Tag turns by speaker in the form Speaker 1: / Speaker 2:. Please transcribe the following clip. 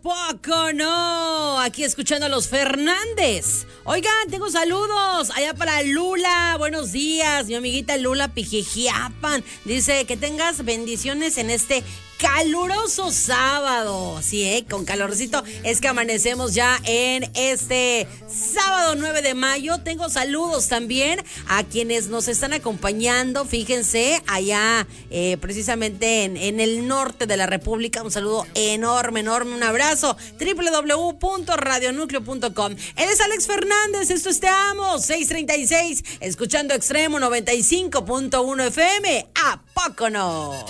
Speaker 1: poco no? Aquí escuchando a los Fernández. Oigan, tengo saludos allá para Lula. Buenos días, mi amiguita Lula Pijijiapan. Dice que tengas bendiciones en este caluroso sábado. Sí, con calorcito es que amanecemos ya en este sábado 9 de mayo. Tengo saludos también a quienes nos están acompañando. Fíjense, allá precisamente en el norte de la República. Un saludo enorme, un abrazo. www.radionucleo.com. Él es Alex Fernández, esto es Te Amo, 636, escuchando Extremo 95.1 FM. ¿A poco no?